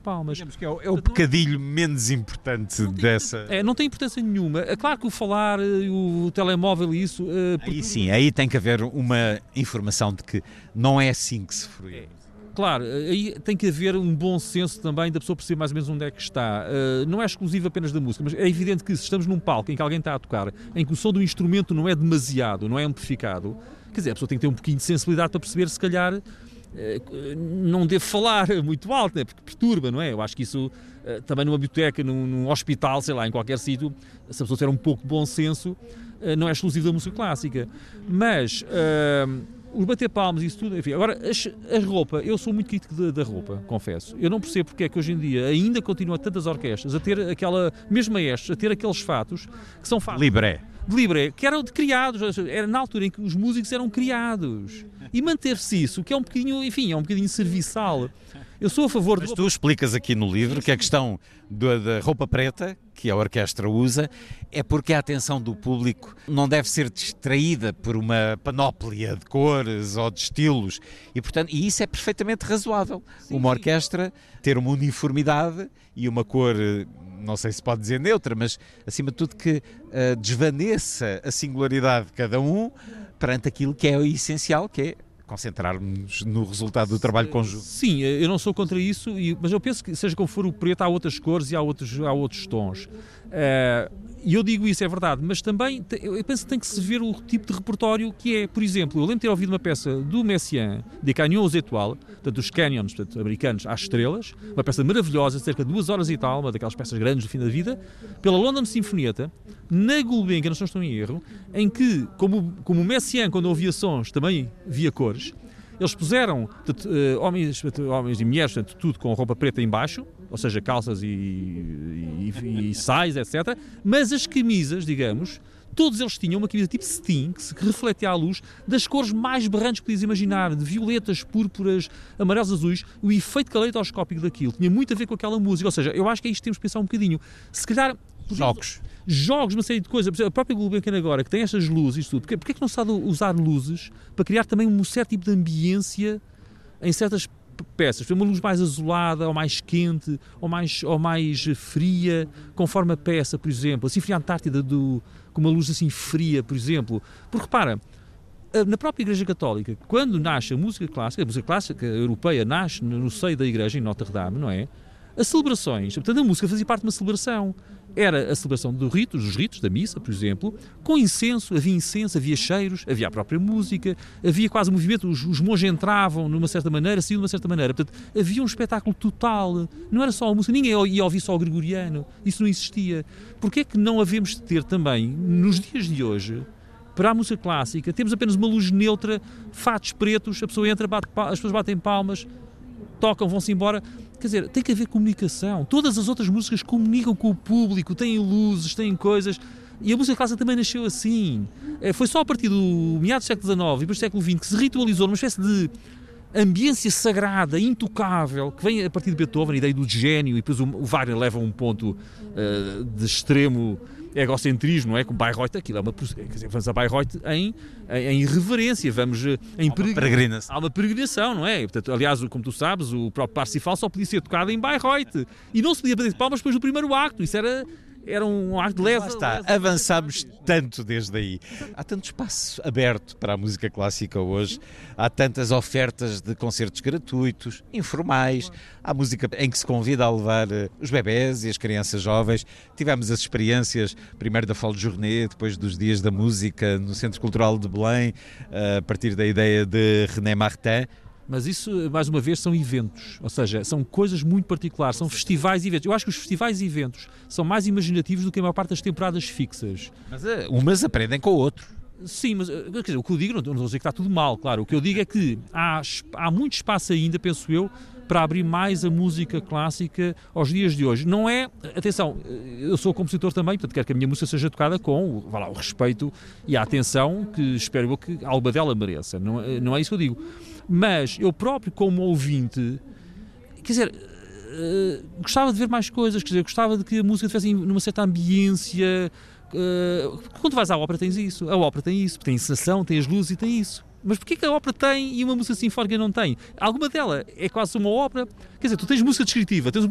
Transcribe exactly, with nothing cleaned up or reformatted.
palmas. Digamos que é o, é o bocadilho menos importante não tem, dessa... É, não tem importância nenhuma. É claro que o falar, o telemóvel e isso... Uh, aí sim, aí tem que haver uma informação de que não é assim que se frui. É. Claro, aí tem que haver um bom senso também da pessoa perceber mais ou menos onde é que está. Uh, não é exclusivo apenas da música, mas é evidente que se estamos num palco em que alguém está a tocar, em que o som do instrumento não é demasiado, não é amplificado, quer dizer, a pessoa tem que ter um pouquinho de sensibilidade para perceber, se calhar, uh, não deve falar muito alto, né? Porque perturba, não é? Eu acho que isso, uh, também numa biblioteca, num, num hospital, sei lá, em qualquer sítio, se a pessoa tiver um pouco de bom senso, uh, não é exclusivo da música clássica. Mas... Uh, os bater palmas e isso tudo, enfim. Agora, a, a roupa, eu sou muito crítico da, da roupa, confesso. Eu não percebo porque é que hoje em dia ainda continuam tantas orquestras a ter aquela, mesmo maestros, a ter aqueles fatos que são fatos... Libré. De libré, que eram de criados, era na altura em que os músicos eram criados. E manter-se isso, que é um bocadinho, enfim, é um bocadinho serviçal. Eu sou a favor de... Mas tu explicas aqui no livro que a questão da, da roupa preta, que a orquestra usa, é porque a atenção do público não deve ser distraída por uma panóplia de cores ou de estilos. E, portanto, e isso é perfeitamente razoável. Sim. Uma orquestra ter uma uniformidade e uma cor, não sei se pode dizer neutra, mas, acima de tudo, que uh, desvaneça a singularidade de cada um perante aquilo que é o essencial, que é concentrar-nos no resultado do trabalho conjunto. Sim, eu não sou contra isso, mas eu penso que, seja como for o preto, há outras cores e há outros, há outros tons. E eu digo isso, é verdade, mas também eu penso que tem que se ver o tipo de repertório que é. Por exemplo, eu lembro de ter ouvido uma peça do Messiaen, de Canyon aux Étoiles, portanto, dos Canyons, portanto, americanos às estrelas, uma peça maravilhosa, cerca de duas horas e tal, uma daquelas peças grandes do fim da vida, pela London Sinfonietta, na Gulbenkian, não estou em erro, em que, como, como o Messiaen, quando ouvia sons, também via cores, eles puseram portanto, homens, homens e mulheres, portanto, tudo com roupa preta em baixo, ou seja, calças e, e, e sais, etcétera. Mas as camisas, digamos, todos eles tinham uma camisa tipo cetim, que, se, que refletia a luz das cores mais berrantes que podias imaginar, de violetas, púrpuras, amarelos, azuis. O efeito caleidoscópico daquilo tinha muito a ver com aquela música. Ou seja, eu acho que é isto que temos que pensar um bocadinho. Se calhar... Jogos. Jogos, uma série de coisas. A própria Gulbenkian agora, que tem estas luzes e tudo, porque, porque é que não se sabe usar luzes para criar também um certo tipo de ambiência em certas peças? Uma luz mais azulada, ou mais quente, ou mais, ou mais fria, conforme a peça, por exemplo. A Sinfonia Antártida do, com uma luz assim fria, por exemplo. Porque, repara, na própria Igreja Católica, quando nasce a música clássica, a música clássica europeia nasce no seio da Igreja, em Notre-Dame, não é? As celebrações, portanto, a música fazia parte de uma celebração. Era a celebração do rito, dos ritos, da missa, por exemplo, com incenso, havia incenso, havia cheiros, havia a própria música, havia quase um movimento, os, os monges entravam numa certa maneira, saíam de uma certa maneira. Portanto, havia um espetáculo total, não era só a música, ninguém ia ouvir só o gregoriano, isso não existia. Porquê é que não havemos de ter também, nos dias de hoje, para a música clássica, temos apenas uma luz neutra, fatos pretos, a pessoa entra, bate, as pessoas batem palmas, tocam, vão-se embora. Quer dizer, tem que haver comunicação. Todas as outras músicas comunicam com o público, têm luzes, têm coisas. E a música clássica também nasceu assim. Foi só a partir do meados do século dezenove e depois do século vinte que se ritualizou numa espécie de ambiência sagrada, intocável, que vem a partir de Beethoven, a ideia do gênio, e depois o Wagner leva a um ponto uh, de extremo egocentrismo, não é? Com Bayreuth, aquilo é uma... Quer dizer, vamos a Bayreuth em, em, em reverência, vamos em peregrinação. Há uma peregrinação, não é? Portanto, aliás, como tu sabes, o próprio Parsifal só podia ser tocado em Bayreuth. E não se podia bater palmas depois do primeiro acto. Isso era... Era um acto de lesa. Está, lesa, avançámos lesa. Tanto desde aí. Há tanto espaço aberto para a música clássica hoje, há tantas ofertas de concertos gratuitos, informais, há música em que se convida a levar os bebés e as crianças jovens. Tivemos as experiências, primeiro da Folle Journée, depois dos Dias da Música no Centro Cultural de Belém, a partir da ideia de René Martin. Mas isso, mais uma vez, são eventos, ou seja, são coisas muito particulares, são festivais e eventos. Eu acho que os festivais e eventos são mais imaginativos do que a maior parte das temporadas fixas. Mas uh, umas aprendem com o outro. Sim, mas quer dizer, o que eu digo, não, não estou a dizer que está tudo mal, claro. O que eu digo é que há, há muito espaço ainda, penso eu, para abrir mais a música clássica aos dias de hoje. Não é, atenção, eu sou compositor também, portanto quero que a minha música seja tocada com vá lá, o respeito e a atenção que espero eu que a alma dela mereça. Não, não é isso que eu digo. Mas eu próprio, como ouvinte, quer dizer, uh, gostava de ver mais coisas, quer dizer, gostava de que a música tivesse numa certa ambiência. Uh, quando vais à ópera tens isso, a ópera tem isso, tem encenação, tem as luzes e tem isso. Mas porquê que a ópera tem e uma música sinfónica não tem? Alguma dela é quase uma ópera. Quer dizer, tu tens música descritiva, tens